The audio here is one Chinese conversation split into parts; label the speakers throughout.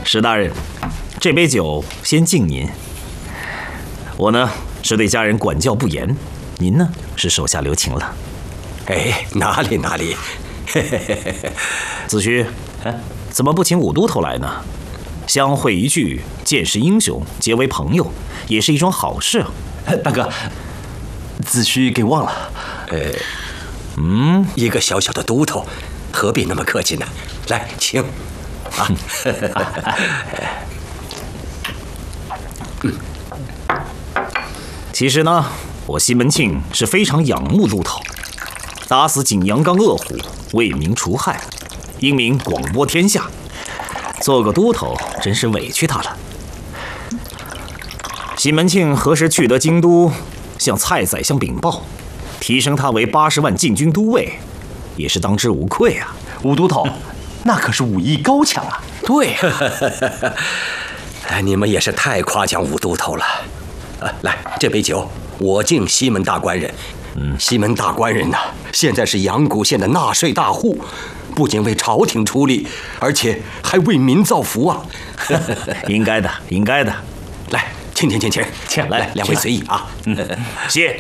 Speaker 1: 史大人，这杯酒先敬您。我呢是对家人管教不严，您呢是手下留情了。
Speaker 2: 哎，哪里，
Speaker 1: 子虚，怎么不请武都头来呢？相会一聚，见识英雄，结为朋友，也是一桩好事啊。
Speaker 3: 大哥，子虚给忘了。
Speaker 2: 一个小小的都头，何必那么客气呢？来，请。啊。
Speaker 1: 其实呢，我西门庆是非常仰慕都头，打死景阳冈恶虎，为民除害，英名广播天下。做个都头真是委屈他了。西门庆何时去得京都，向蔡宰相禀报，提升他为80万禁军都尉，也是当之无愧啊。
Speaker 3: 武都头，那可是武艺高强啊。
Speaker 1: 对，
Speaker 2: 你们也是太夸奖武都头了。来，这杯酒我敬西门大官人。西门大官人呐，现在是阳谷县的纳税大户，不仅为朝廷出力，而且还为民造福啊。
Speaker 1: 应该的，应该的。
Speaker 2: 来，请，来，两位随意啊。
Speaker 1: 谢。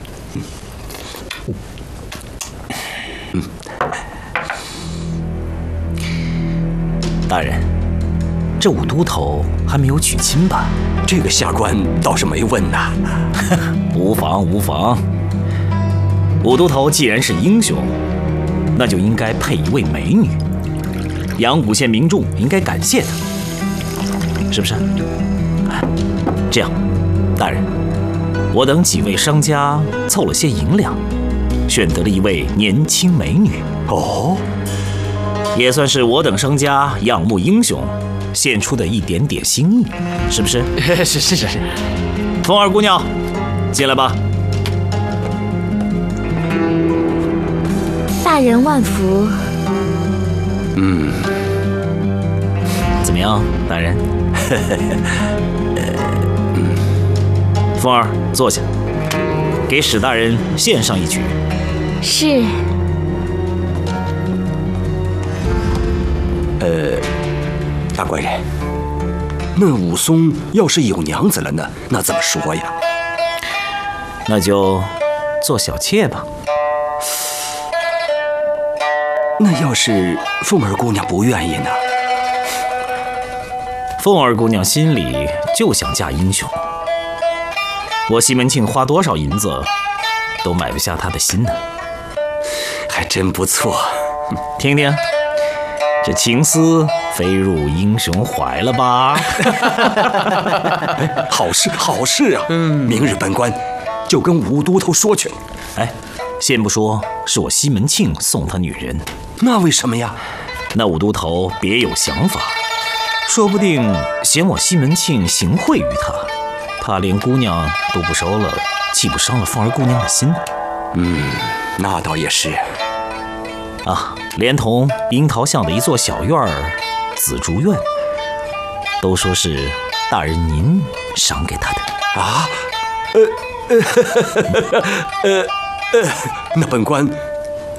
Speaker 1: 大人，这武都头还没有娶亲吧？
Speaker 2: 这个下官倒是没问呐。
Speaker 1: 无妨，无妨。武都头既然是英雄，那就应该配一位美女，阳谷县民众应该感谢他，是不是？这样，大人，我等几位商家凑了些银两，选得了一位年轻美女。
Speaker 2: 哦，
Speaker 1: 也算是我等商家仰慕英雄献出的一点点心意，是不是？
Speaker 3: 是。
Speaker 1: 凤儿姑娘，进来吧。
Speaker 4: 大人万福。
Speaker 1: 怎么样，大人？凤儿，坐下，给史大人献上一曲。
Speaker 4: 是。
Speaker 2: 大官人，那武松要是有娘子了呢，那怎么说呀？
Speaker 1: 那就做小妾吧。
Speaker 2: 那要是凤儿姑娘不愿意呢？
Speaker 1: 凤儿姑娘心里就想嫁英雄，我西门庆花多少银子都买不下她的心呢。
Speaker 2: 还真不错。
Speaker 1: 听听，这情丝飞入英雄怀了吧？
Speaker 2: 好事啊！明日本官就跟武都头说去。
Speaker 1: 先不说是我西门庆送他女人，
Speaker 2: 那为什么呀？
Speaker 1: 那武都头别有想法，说不定嫌我西门庆行贿于他，怕连姑娘都不收了，岂不伤了凤儿姑娘的心？
Speaker 2: 那倒也是。
Speaker 1: 连同樱桃巷的一座小院儿紫竹院，都说是大人您赏给他的。
Speaker 2: 那本官